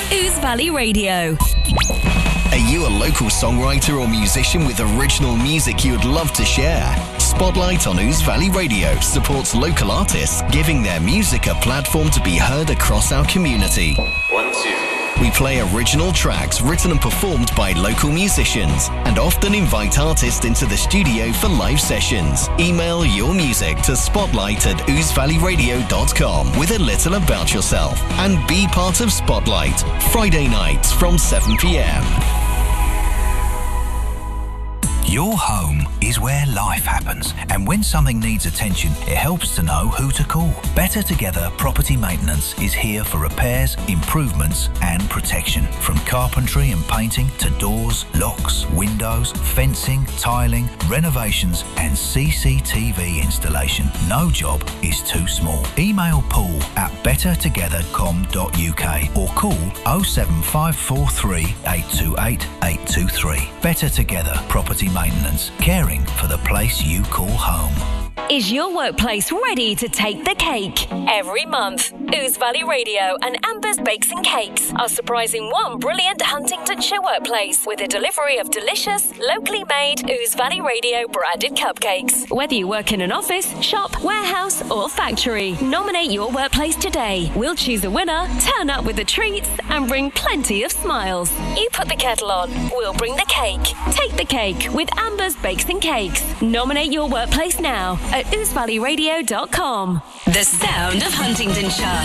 Ouse Valley Radio. Are you a local songwriter or musician with original music you would love to share? Spotlight on Ouse Valley Radio supports local artists, giving their music a platform to be heard across our community. 1, 2. We play original tracks written and performed by local musicians and often invite artists into the studio for live sessions. Email your music to spotlight@ousevalleyradio.com with a little about yourself and be part of Spotlight, Friday nights from 7 p.m. Your home is where life happens, and when something needs attention, it helps to know who to call. Better Together Property Maintenance is here for repairs, improvements and protection. From carpentry and painting to doors, locks, windows, fencing, tiling, renovations and CCTV installation. No job is too small. Email Paul at bettertogether.com.uk or call 07543 828 823. Better Together Property Maintenance, caring for the place you call home. Is your workplace ready to take the cake? Every month, Ouse Valley Radio and Amber's Bakes and Cakes are surprising one brilliant Huntingdonshire workplace with a delivery of delicious, locally made Ouse Valley Radio branded cupcakes. Whether you work in an office, shop, warehouse or factory, nominate your workplace today. We'll choose a winner, turn up with the treats and bring plenty of smiles. You put the kettle on, we'll bring the cake. Take the cake with Amber's Bakes and Cakes. Nominate your workplace now at ousevalleyradio.com. The sound of Huntingdonshire.